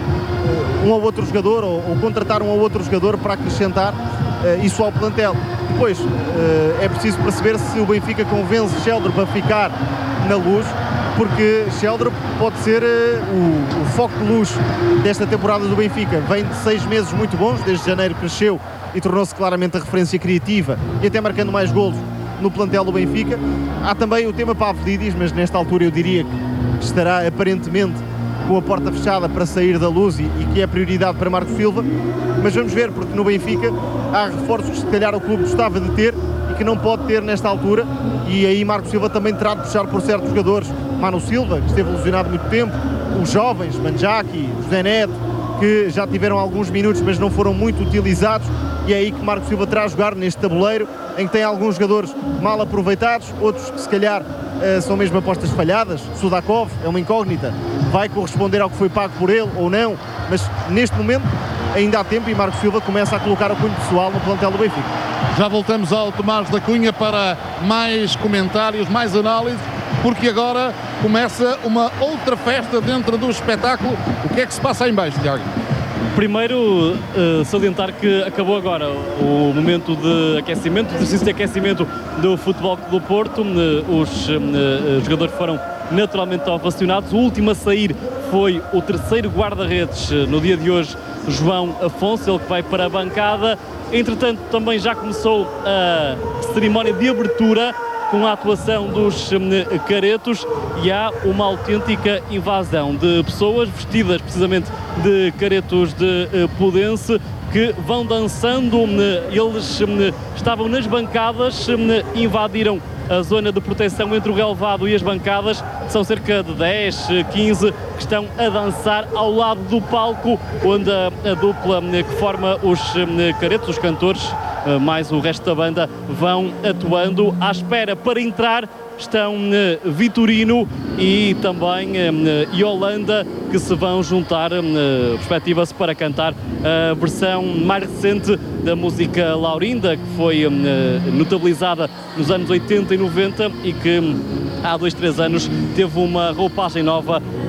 Speaker 7: um ou outro jogador, ou, ou contratar um ou outro jogador para acrescentar uh, isso ao plantel. Depois, uh, é preciso perceber se o Benfica convence Sheldrop para ficar na Luz, porque Sheldrop pode ser uh, o, o foco de luz desta temporada do Benfica. Vem de seis meses muito bons, desde janeiro cresceu e tornou-se claramente a referência criativa e até marcando mais golos no plantel do Benfica. Há também o tema Pavlidis, mas nesta altura eu diria que estará aparentemente com a porta fechada para sair da Luz e, e que é prioridade para Marco Silva, mas vamos ver, porque no Benfica há reforços que se calhar o clube gostava de ter e que não pode ter nesta altura, e aí Marco Silva também terá de puxar por certos jogadores. Mano Silva, que esteve lesionado muito tempo, os jovens, Manjaki, José Neto, que já tiveram alguns minutos mas não foram muito utilizados, e é aí que Marco Silva terá a jogar neste tabuleiro, em que tem alguns jogadores mal aproveitados, outros que se calhar uh, são mesmo apostas falhadas. Sudakov é uma incógnita, vai corresponder ao que foi pago por ele ou não, mas neste momento ainda há tempo e Marco Silva começa a colocar o cunho pessoal no plantel do Benfica.
Speaker 2: Já voltamos ao Tomás da Cunha para mais comentários, mais análises, porque agora começa uma outra festa dentro do espetáculo. O que é que se passa aí em baixo, Tiago?
Speaker 1: Primeiro, uh, salientar que acabou agora o momento de aquecimento, o exercício de aquecimento do Futebol Clube do Porto. Uh, os uh, jogadores foram naturalmente ovacionados. O último a sair foi o terceiro guarda-redes uh, no dia de hoje, João Afonso, ele que vai para a bancada. Entretanto, também já começou a cerimónia de abertura com a atuação dos um, caretos, e há uma autêntica invasão de pessoas vestidas precisamente de caretos de uh, Pudense, que vão dançando. Um, eles um, estavam nas bancadas, um, invadiram a zona de proteção entre o relvado e as bancadas. São cerca de dez, quinze que estão a dançar ao lado do palco, onde a, a dupla que forma os caretos, os cantores, mais o resto da banda, vão atuando. À espera para entrar estão uh, Vitorino e também uh, Yolanda, que se vão juntar, uh, perspectiva-se para cantar a versão mais recente da música Laurinda, que foi uh, notabilizada nos anos oitenta e noventa e que há dois, três anos teve uma roupagem nova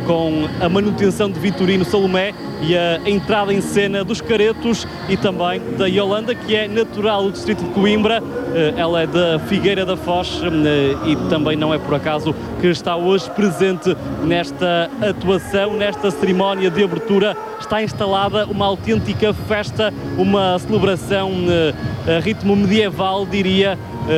Speaker 1: com a manutenção de Vitorino Salomé e a entrada em cena dos Caretos e também da Yolanda, que é natural do distrito de Coimbra. Ela é da Figueira da Foz e também não é por acaso que está hoje presente nesta atuação, nesta cerimónia de abertura. Está instalada uma autêntica festa, uma celebração a ritmo medieval, diria,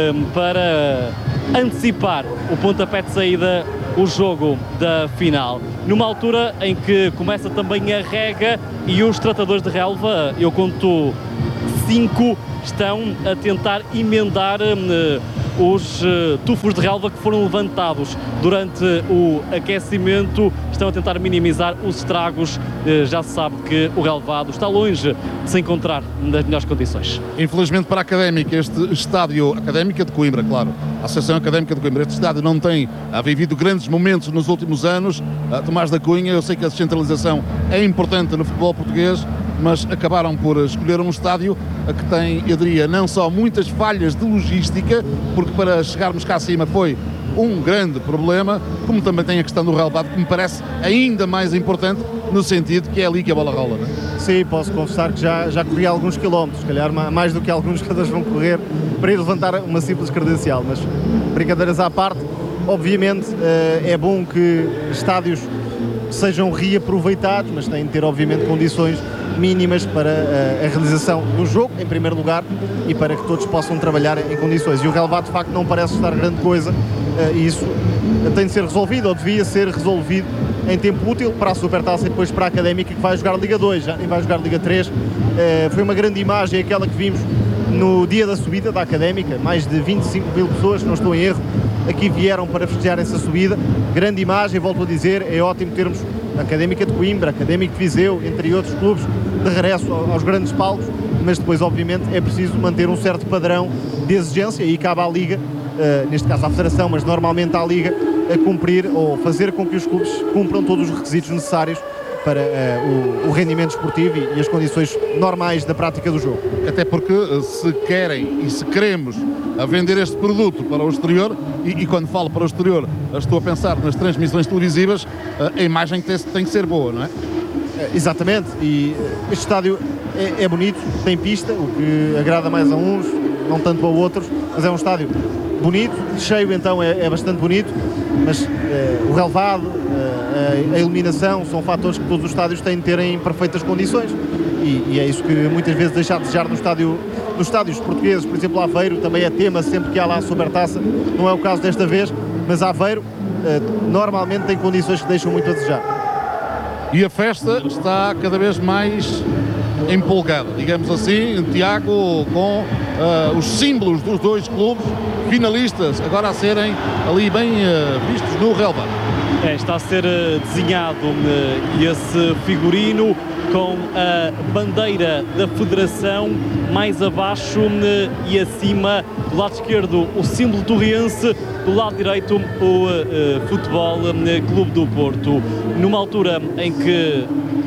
Speaker 1: para antecipar o pontapé de saída, o jogo da final. Numa altura em que começa também a rega e os tratadores de relva, eu conto cinco, estão a tentar emendar uh, os uh, tufos de relva que foram levantados durante o aquecimento. Estão a tentar minimizar os estragos. Uh, já se sabe que o relvado está longe de se encontrar nas melhores condições.
Speaker 2: Infelizmente para a Académica, este estádio, Académica de Coimbra, claro, a Associação Académica de Coimbra, este estádio não tem ha vivido grandes momentos nos últimos anos. Uh, Tomás da Cunha, eu sei que a descentralização é importante no futebol português, mas acabaram por escolher um estádio que tem, eu diria, não só muitas falhas de logística, porque para chegarmos cá acima foi um grande problema, como também tem a questão do relevado, que me parece ainda mais importante, no sentido que é ali que a bola rola, não é?
Speaker 7: Sim, posso confessar que já, já corri alguns quilómetros, se calhar mais do que alguns jogadores vão correr, para ir levantar uma simples credencial, mas brincadeiras à parte, obviamente é bom que estádios sejam reaproveitados, mas têm de ter, obviamente, condições mínimas para a, a realização do jogo, em primeiro lugar, e para que todos possam trabalhar em condições. E o relevado, de facto, não parece estar grande coisa, uh, e isso tem de ser resolvido, ou devia ser resolvido em tempo útil para a Supertaça e depois para a Académica, que vai jogar Liga dois, já nem vai jogar Liga três. Uh, foi uma grande imagem aquela que vimos no dia da subida da Académica, mais de vinte e cinco mil pessoas, se não estou em erro, aqui vieram para festejar essa subida. Grande imagem, volto a dizer, é ótimo termos a Académica de Coimbra, a Académica de Viseu, entre outros clubes, de regresso aos grandes palcos, mas depois, obviamente, é preciso manter um certo padrão de exigência e cabe à Liga, uh, neste caso à Federação, mas normalmente à Liga, a cumprir ou fazer com que os clubes cumpram todos os requisitos necessários para uh, o, o rendimento esportivo e, e as condições normais da prática do jogo.
Speaker 2: Até porque se querem e se queremos a vender este produto para o exterior, e, e quando falo para o exterior estou a pensar nas transmissões televisivas, a imagem tem, tem que ser boa, não é?
Speaker 7: Exatamente, e este estádio é, é bonito, tem pista, o que agrada mais a uns, não tanto a outros, mas é um estádio bonito, cheio então é, é bastante bonito, mas é, o relevado, a, a iluminação são fatores que todos os estádios têm de ter em perfeitas condições, e, e é isso que muitas vezes deixa a desejar no estádio, nos estádios portugueses. Por exemplo, Aveiro também é tema sempre que há lá a Supertaça, não é o caso desta vez, mas Aveiro é, normalmente tem condições que deixam muito a desejar.
Speaker 2: E a festa está cada vez mais empolgada, digamos assim, Tiago, com uh, os símbolos dos dois clubes finalistas agora a serem ali bem uh, vistos no relevado.
Speaker 1: É, está a ser uh, desenhado uh, esse figurino com a bandeira da Federação mais abaixo uh, e acima, do lado esquerdo, o símbolo torriense, do lado direito, o uh, Futebol uh, Clube do Porto. Numa altura em que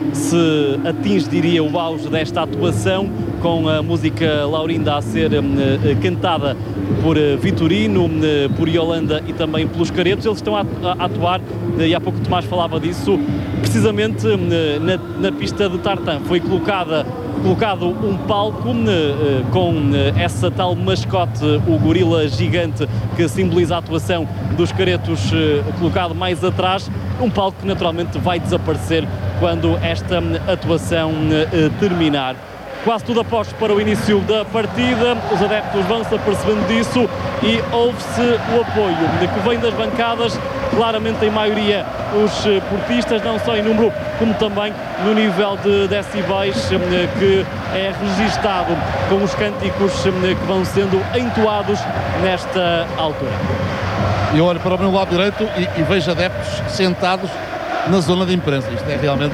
Speaker 1: se atinge, diria, o auge desta atuação, com a música Laurinda a ser uh, cantada por uh, Vitorino, uh, por Yolanda e também pelos Caretos. Eles estão a, a atuar, uh, e há pouco o Tomás falava disso, precisamente uh, na, na pista de tartan. Foi colocada colocado um palco uh, com uh, essa tal mascote, o gorila gigante que simboliza a atuação dos Caretos, uh, colocado mais atrás, um palco que naturalmente vai desaparecer quando esta atuação uh, terminar. Quase tudo aposto para o início da partida, os adeptos vão-se apercebendo disso e ouve-se o apoio que vem das bancadas, claramente em maioria os portistas, não só em número como também no nível de decibéis que é registado com os cânticos que vão sendo entoados nesta altura.
Speaker 2: Eu olho para o meu lado direito e, e vejo adeptos sentados na zona de imprensa. Isto é realmente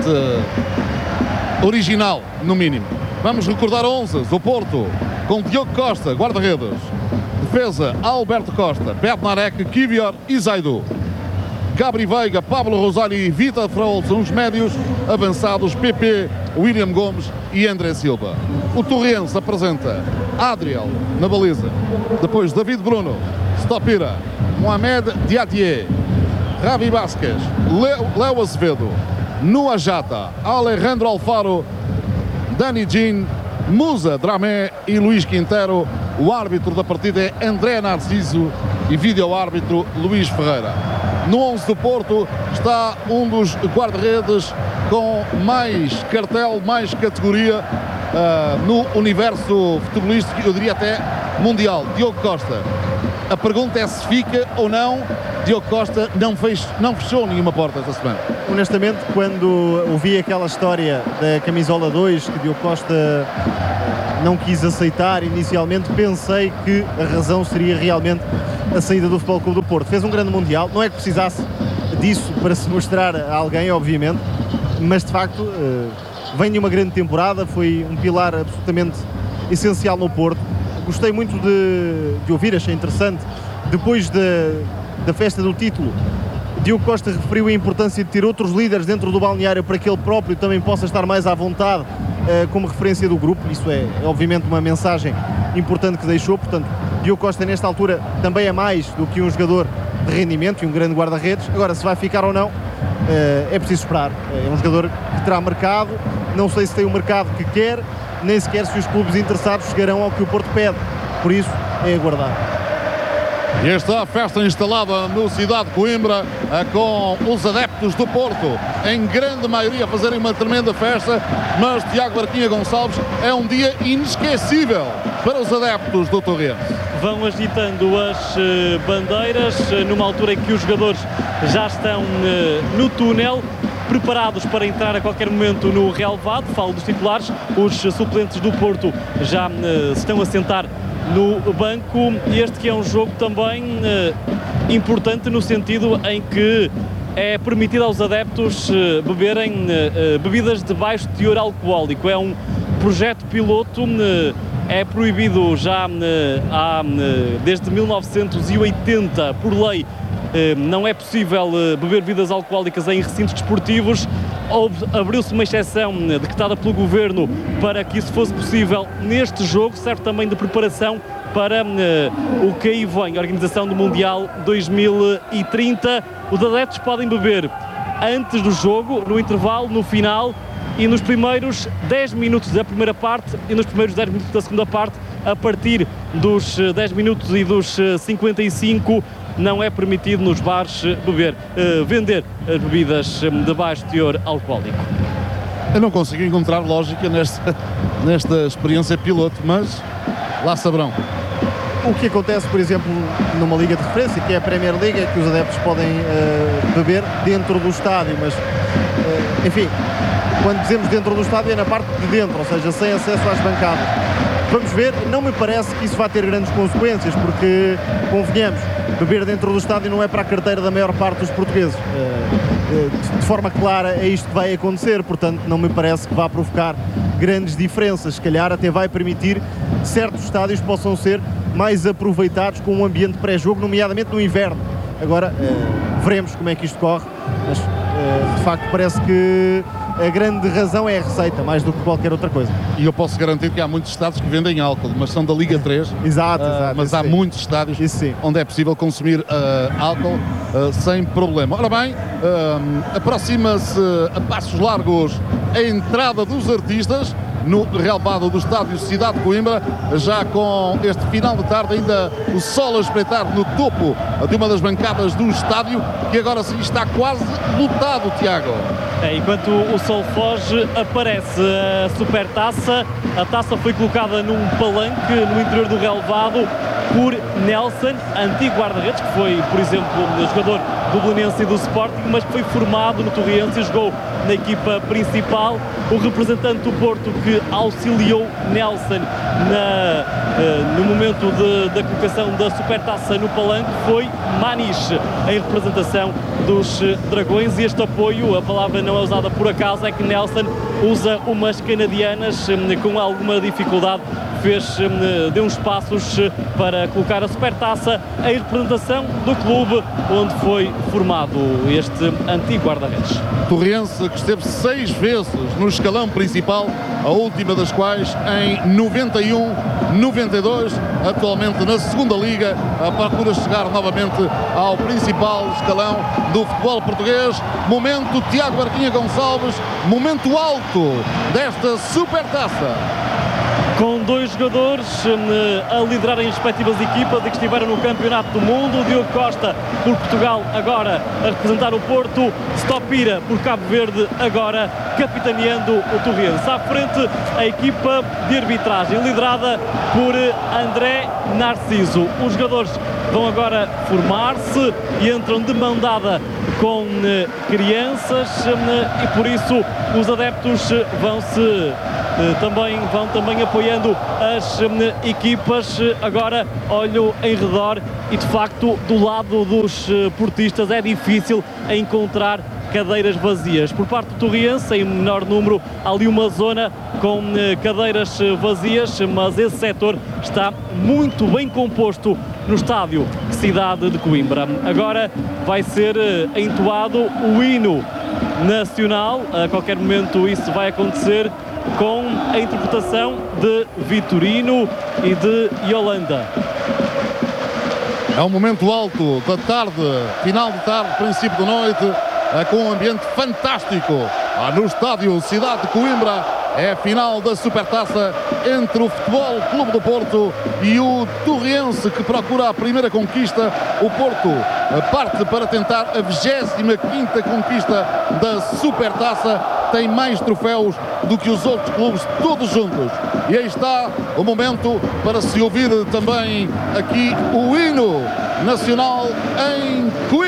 Speaker 2: uh, original, no mínimo. Vamos recordar onze, o Porto, com Diogo Costa, guarda-redes. Defesa, Alberto Costa, Bednarek, Kivior e Zaidu. Gabri Veiga, Pablo Rosário e Vitor Fraul são os médios. Avançados, P P, William Gomes e André Silva. O Torrense apresenta Adriel na baliza. Depois David Bruno, Stopira, Mohamed Diatier, Javi Vázquez, Léo Azevedo, Noah Jata, Alejandro Alfaro, Dani Jean, Musa Dramé e Luís Quintero. O árbitro da partida é André Narciso e vídeo-árbitro Luís Ferreira. No onze do Porto está um dos guarda-redes com mais cartel, mais categoria uh, no universo futebolístico, eu diria até mundial, Diogo Costa. A pergunta é se fica ou não. Diogo Costa não, fez, não fechou nenhuma porta esta semana.
Speaker 7: Honestamente, quando ouvi aquela história da camisola dois que Diogo Costa não quis aceitar inicialmente, pensei que a razão seria realmente a saída do Futebol Clube do Porto. Fez um grande Mundial, não é que precisasse disso para se mostrar a alguém, obviamente, mas de facto vem de uma grande temporada, foi um pilar absolutamente essencial no Porto. Gostei muito de, de ouvir, achei interessante, depois de, da festa do título, Diogo Costa referiu a importância de ter outros líderes dentro do balneário para que ele próprio também possa estar mais à vontade uh, como referência do grupo. Isso é, é obviamente uma mensagem importante que deixou. Portanto, Diogo Costa nesta altura também é mais do que um jogador de rendimento e um grande guarda-redes. Agora, se vai ficar ou não, uh, é preciso esperar. É um jogador que terá mercado, não sei se tem o mercado que quer, nem sequer se os clubes interessados chegarão ao que o Porto pede. Por isso, é aguardar.
Speaker 2: E está a festa instalada no Cidade de Coimbra, com os adeptos do Porto, em grande maioria a fazerem uma tremenda festa, mas Tiago Barquinha Gonçalves, é um dia inesquecível para os adeptos do Torrense.
Speaker 1: Vão agitando as uh, bandeiras, uh, numa altura em que os jogadores já estão uh, no túnel, preparados para entrar a qualquer momento no relvado. Falo dos titulares, os suplentes do Porto já uh, se estão a sentar no banco. Este que é um jogo também uh, importante no sentido em que é permitido aos adeptos uh, beberem uh, uh, bebidas de baixo teor alcoólico. É um projeto piloto, uh, é proibido já uh, há, uh, desde mil novecentos e oitenta por lei. Uh, não é possível uh, beber bebidas alcoólicas em recintos desportivos. Abriu-se uma exceção decretada pelo Governo para que isso fosse possível neste jogo. Serve também de preparação para uh, o que aí vem, a organização do Mundial dois mil e trinta. Os adeptos podem beber antes do jogo, no intervalo, no final e nos primeiros dez minutos da primeira parte e nos primeiros dez minutos da segunda parte. A partir dos dez minutos e dos cinquenta e cinco não é permitido nos bares beber, uh, vender as bebidas de baixo teor alcoólico.
Speaker 2: Eu não consigo encontrar lógica nesta, nesta experiência piloto, mas lá saberão.
Speaker 7: O que acontece, por exemplo, numa liga de referência, que é a Premier League, é que os adeptos podem uh, beber dentro do estádio, mas, uh, enfim, quando dizemos dentro do estádio é na parte de dentro, ou seja, sem acesso às bancadas. Vamos ver, não me parece que isso vá ter grandes consequências, porque, convenhamos, beber dentro do estádio não é para a carteira da maior parte dos portugueses. De forma clara é isto que vai acontecer, portanto não me parece que vá provocar grandes diferenças. Se calhar até vai permitir que certos estádios possam ser mais aproveitados com um ambiente pré-jogo, nomeadamente no inverno. Agora, veremos como é que isto corre, mas de facto parece que a grande razão é a receita, mais do que qualquer outra coisa.
Speaker 2: E eu posso garantir que há muitos estádios que vendem álcool, mas são da Liga três.
Speaker 7: Exato,
Speaker 2: uh,
Speaker 7: exato.
Speaker 2: Mas há
Speaker 7: sim.
Speaker 2: muitos estádios onde é possível consumir uh, álcool uh, sem problema. Ora bem, uh, aproxima-se a passos largos a entrada dos artistas no relvado do estádio Cidade de Coimbra, já com este final de tarde, ainda o sol a espreitar no topo de uma das bancadas do estádio, que agora sim está quase lotado, Tiago.
Speaker 1: É, enquanto o sol foge, aparece a Supertaça. A taça foi colocada num palanque no interior do relvado por Nelson, antigo guarda-redes, que foi, por exemplo, jogador do Belenense e do Sporting, mas que foi formado no Torrense e jogou na equipa principal. O representante do Porto que auxiliou Nelson na, uh, no momento de, da colocação da Supertaça no palanque foi Maniche, em representação dos Dragões. E este apoio, a palavra não é usada por acaso, é que Nelson usa umas canadianas um, com alguma dificuldade. Fez, deu uns passos para colocar a Supertaça em representação do clube onde foi formado este antigo guarda-redes.
Speaker 2: Torrense que esteve seis vezes no escalão principal, a última das quais em noventa e um, noventa e dois, atualmente na segunda Liga, procura chegar novamente ao principal escalão do futebol português. Momento Tiago Barquinha Gonçalves, momento alto desta Supertaça.
Speaker 1: Com dois jogadores a liderarem as respectivas equipas e que estiveram no Campeonato do Mundo. O Diogo Costa por Portugal, agora a representar o Porto. Stopira por Cabo Verde, agora capitaneando o Torriense. À frente a equipa de arbitragem, liderada por André Narciso. Os jogadores vão agora formar-se e entram de mão dada com crianças e por isso os adeptos vão-se também, vão também apoiando as equipas. Agora olho em redor e de facto do lado dos portistas é difícil encontrar cadeiras vazias. Por parte do Torriense, em menor número, há ali uma zona com cadeiras vazias, mas esse setor está muito bem composto no estádio Cidade de Coimbra. Agora vai ser entoado o hino nacional, a qualquer momento isso vai acontecer, com a interpretação de Vitorino e de Yolanda.
Speaker 2: É um momento alto da tarde, final de tarde, princípio da noite, com um ambiente fantástico no estádio Cidade de Coimbra. É a final da Supertaça entre o Futebol Clube do Porto e o Torriense, que procura a primeira conquista. O Porto parte para tentar a vigésima quinta conquista da Supertaça. Tem mais troféus do que os outros clubes todos juntos. E aí está o momento para se ouvir também aqui o hino nacional em Coimbra.